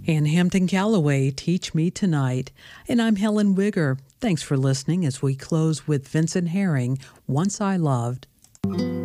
And Hampton Calloway, Teach Me Tonight. And I'm Helen Wigger. Thanks for listening as we close with Vincent Herring, Once I Loved.